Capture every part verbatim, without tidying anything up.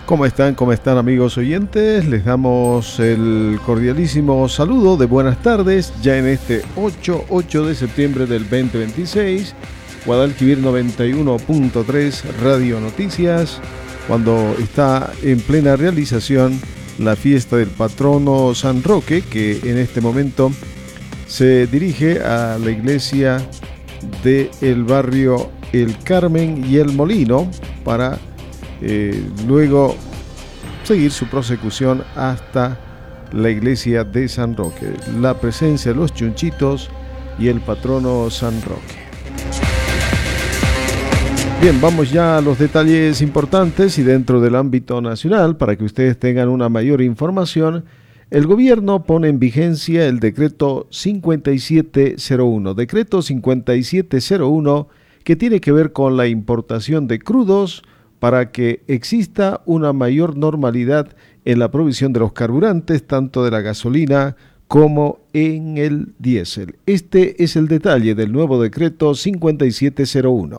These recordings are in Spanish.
¿Cómo están? ¿Cómo están, amigos oyentes? Les damos el cordialísimo saludo de buenas tardes, ya en este ocho de septiembre del veinte veintiséis, Guadalquivir noventa y uno punto tres Radio Noticias, cuando está en plena realización la fiesta del patrono San Roque, que en este momento se dirige a la iglesia del barrio El Carmen y El Molino para Eh, luego seguir su prosecución hasta la iglesia de San Roque, la presencia de los chunchitos y el patrono San Roque. Bien, vamos ya a los detalles importantes y dentro del ámbito nacional, para que ustedes tengan una mayor información. El gobierno pone en vigencia el decreto cincuenta y siete cero uno, decreto cincuenta y siete cero uno, que tiene que ver con la importación de crudos, para que exista una mayor normalidad en la provisión de los carburantes, tanto de la gasolina como en el diésel. Este es el detalle del nuevo decreto cincuenta y siete cero uno.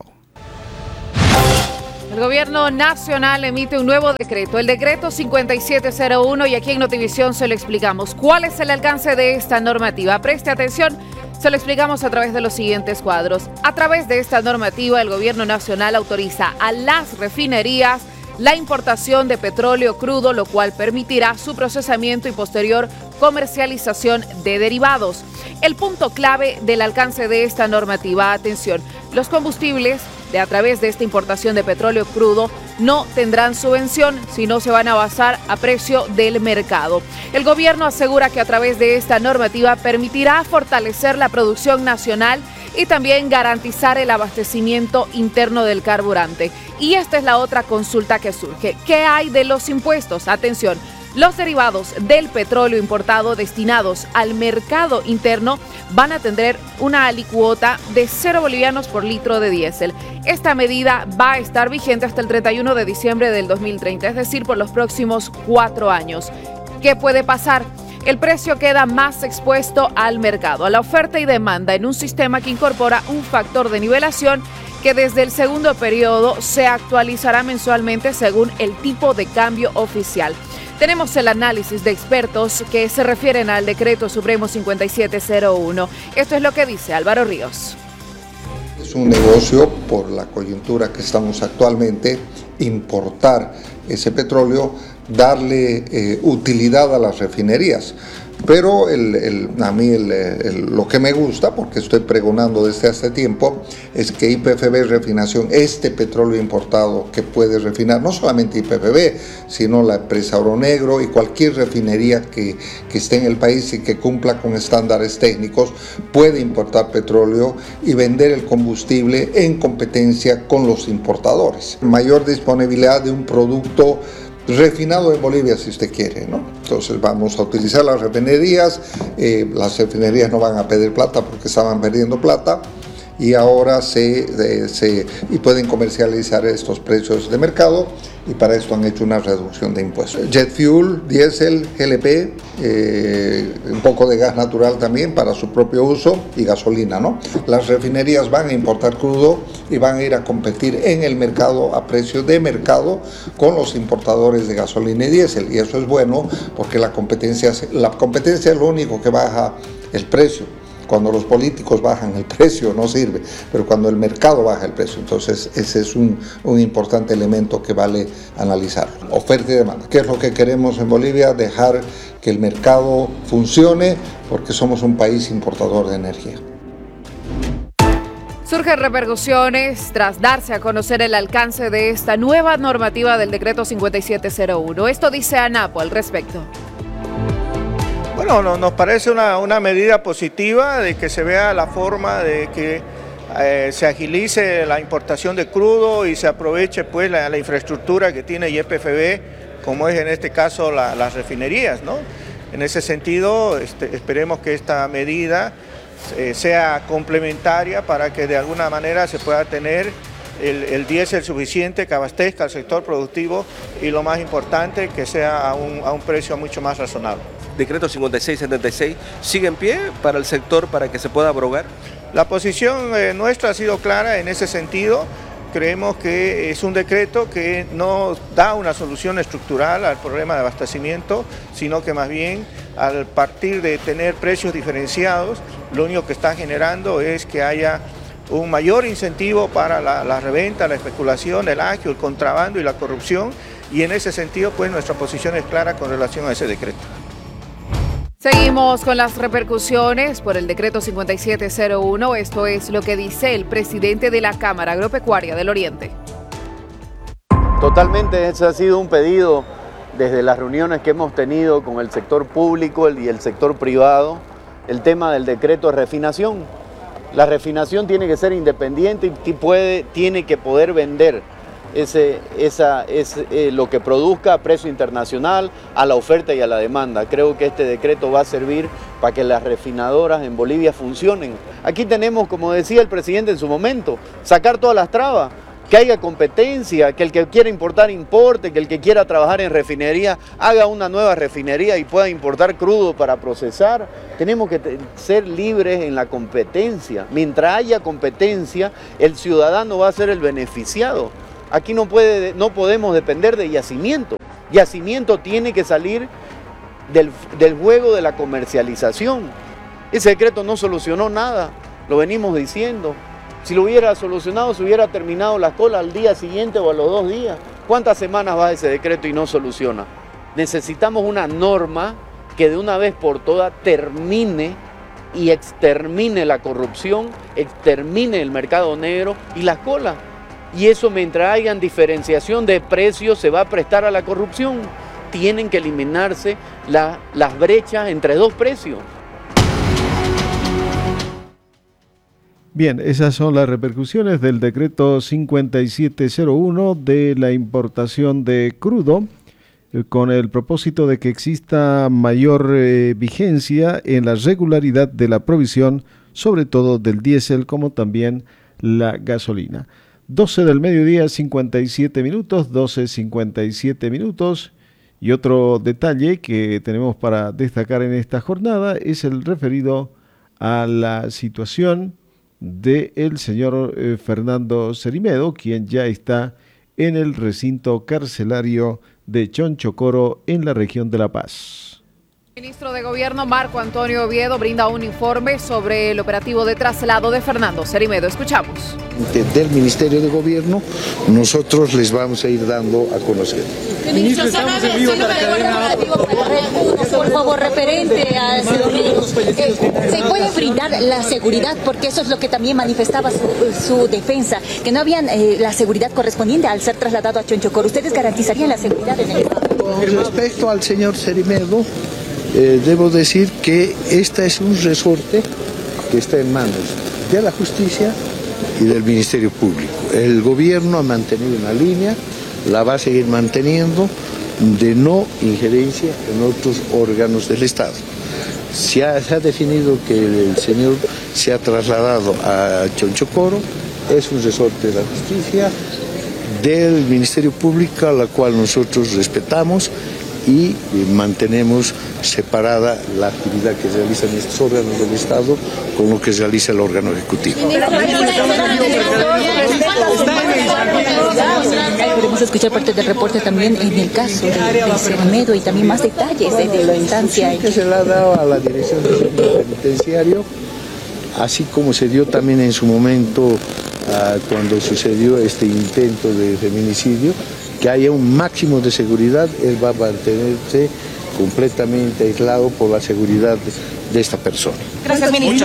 El gobierno nacional emite un nuevo decreto, el decreto cincuenta y siete cero uno, y aquí en Notivisión se lo explicamos. ¿Cuál es el alcance de esta normativa? Preste atención. Se lo explicamos a través de los siguientes cuadros. A través de esta normativa, el gobierno nacional autoriza a las refinerías la importación de petróleo crudo, lo cual permitirá su procesamiento y posterior comercialización de derivados. El punto clave del alcance de esta normativa, atención, los combustibles de a través de esta importación de petróleo crudo no tendrán subvención, sino se van a basar a precio del mercado. El gobierno asegura que a través de esta normativa permitirá fortalecer la producción nacional y también garantizar el abastecimiento interno del carburante. Y esta es la otra consulta que surge. ¿Qué hay de los impuestos? Atención. Los derivados del petróleo importado destinados al mercado interno van a tener una alicuota de cero bolivianos por litro de diésel. Esta medida va a estar vigente hasta el treinta y uno de diciembre del dos mil treinta, es decir, por los próximos cuatro años. ¿Qué puede pasar? El precio queda más expuesto al mercado, a la oferta y demanda, en un sistema que incorpora un factor de nivelación que desde el segundo periodo se actualizará mensualmente según el tipo de cambio oficial. Tenemos el análisis de expertos que se refieren al decreto supremo cincuenta y siete cero uno. Esto es lo que dice Álvaro Ríos. Es un negocio por la coyuntura que estamos actualmente, importar ese petróleo, darle eh, utilidad a las refinerías. Pero el, el, a mí el, el, lo que me gusta, porque estoy pregonando desde hace tiempo, es que Y P F B Refinación, este petróleo importado que puede refinar, no solamente Y P F B, sino la empresa Oro Negro y cualquier refinería que, que esté en el país y que cumpla con estándares técnicos, puede importar petróleo y vender el combustible en competencia con los importadores. Mayor disponibilidad de un producto refinado en Bolivia, si usted quiere, ¿no? Entonces vamos a utilizar las refinerías, eh, las refinerías no van a pedir plata porque estaban perdiendo plata y ahora se, eh, se y pueden comercializar estos precios de mercado, y para esto han hecho una reducción de impuestos. Jet fuel, diésel, G L P, eh, un poco de gas natural también para su propio uso y gasolina, ¿no? Las refinerías van a importar crudo y van a ir a competir en el mercado a precio de mercado con los importadores de gasolina y diésel, y eso es bueno porque la competencia, la competencia es lo único que baja el precio. Cuando los políticos bajan el precio no sirve, pero cuando el mercado baja el precio, entonces ese es un, un importante elemento que vale analizar. Oferta y demanda. ¿Qué es lo que queremos en Bolivia? Dejar que el mercado funcione porque somos un país importador de energía. Surgen repercusiones tras darse a conocer el alcance de esta nueva normativa del decreto cincuenta y siete cero uno. Esto dice ANAPO al respecto. Bueno, no, nos parece una, una medida positiva de que se vea la forma de que eh, se agilice la importación de crudo y se aproveche pues la, la infraestructura que tiene Y P F B, como es en este caso la, las refinerías, ¿no? En ese sentido, este, esperemos que esta medida eh, sea complementaria para que de alguna manera se pueda tener el, el diésel suficiente que abastezca al sector productivo y lo más importante, que sea a un, a un precio mucho más razonable. Decreto cincuenta y seis setenta y seis sigue en pie para el sector para que se pueda abrogar. La posición eh, nuestra ha sido clara en ese sentido. creemos que es un decreto que no da una solución estructural al problema de abastecimiento, sino que más bien al partir de tener precios diferenciados, lo único que está generando es que haya un mayor incentivo para la, la reventa, la especulación, el agio, el contrabando y la corrupción, y en ese sentido pues nuestra posición es clara con relación a ese decreto. Seguimos con las repercusiones por el decreto cincuenta y siete cero uno. Esto es lo que dice el presidente de la Cámara Agropecuaria del Oriente. Totalmente, ese ha sido un pedido desde las reuniones que hemos tenido con el sector público y el sector privado, el tema del decreto de refinación. La refinación tiene que ser independiente y puede, tiene que poder vender ese, esa, ese, eh, lo que produzca a precio internacional, a la oferta y a la demanda. Creo que este decreto va a servir para que las refinadoras en Bolivia funcionen. Aquí tenemos, como decía el presidente en su momento, sacar todas las trabas, que haya competencia, que el que quiera importar importe, que el que quiera trabajar en refinería haga una nueva refinería y pueda importar crudo para procesar. Tenemos que ser libres en la competencia. Mientras haya competencia, el ciudadano va a ser el beneficiado. Aquí no, puede, no podemos depender de yacimiento. Yacimiento tiene que salir del, del juego de la comercialización. Ese decreto no solucionó nada, lo venimos diciendo. Si lo hubiera solucionado, se hubiera terminado la cola al día siguiente o a los dos días. ¿Cuántas semanas va ese decreto y no soluciona? Necesitamos una norma que de una vez por todas termine y extermine la corrupción, extermine el mercado negro y la cola. Y eso, mientras hayan diferenciación de precios, se va a prestar a la corrupción. Tienen que eliminarse la, las brechas entre dos precios. Bien, esas son las repercusiones del decreto cincuenta y siete cero uno de la importación de crudo, eh, con el propósito de que exista mayor eh, vigencia en la regularidad de la provisión, sobre todo del diésel como también la gasolina. doce del mediodía, cincuenta y siete minutos, doce cincuenta y siete minutos. Y otro detalle que tenemos para destacar en esta jornada es el referido a la situación del señor eh, Fernando Cerimedo, quien ya está en el recinto carcelario de Chonchocoro en la región de La Paz. El ministro de Gobierno Marco Antonio Oviedo brinda un informe sobre el operativo de traslado de Fernando Cerimedo. Escuchamos. Del Ministerio de Gobierno, nosotros les vamos a ir dando a conocer. Ministro, estamos en vivo para cadena. Por favor, referente a ¿se puede brindar la seguridad? Porque eso es lo que también manifestaba su, su defensa, que no habían eh, la seguridad correspondiente al ser trasladado a Chonchocoro. ¿Ustedes garantizarían la seguridad en el Estado? Con respecto al señor Cerimedo, eh, debo decir que este es un resorte que está en manos de la justicia y del Ministerio Público. El gobierno ha mantenido una línea, la va a seguir manteniendo, de no injerencia en otros órganos del Estado. Se ha, se ha definido que el señor se ha trasladado a Chonchocoro, es un resorte de la justicia, del Ministerio Público, a la cual nosotros respetamos y mantenemos separada la actividad que realizan estos órganos del Estado con lo que realiza el órgano ejecutivo. Podemos escuchar parte del reporte también en el caso de, de Cerimedo y también más detalles de la instancia. Sí, que se le ha dado a la Dirección del Centro Penitenciario, así como se dio también en su momento uh, cuando sucedió este intento de feminicidio, que haya un máximo de seguridad. Él va a mantenerse completamente aislado por la seguridad de, de esta persona. Gracias, ministro.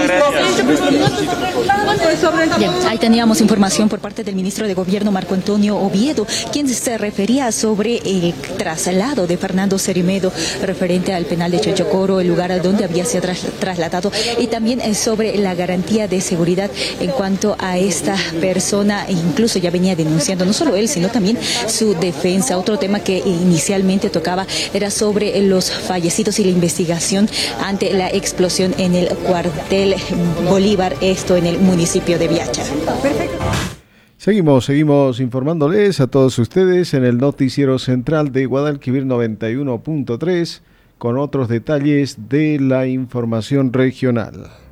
Bien, ahí teníamos información por parte del ministro de Gobierno Marco Antonio Oviedo, quien se refería sobre el traslado de Fernando Cerimedo referente al penal de Chonchocoro, el lugar a donde había sido tras, trasladado, y también sobre la garantía de seguridad en cuanto a esta persona. Incluso ya venía denunciando no solo él, sino también su defensa. Otro tema que inicialmente tocaba era sobre los fallecidos y la investigación ante la explosión en el cuartel Bolívar, esto en el municipio de Viacha. Perfecto. Seguimos, seguimos informándoles a todos ustedes en el noticiero central de Guadalquivir noventa y uno punto tres con otros detalles de la información regional.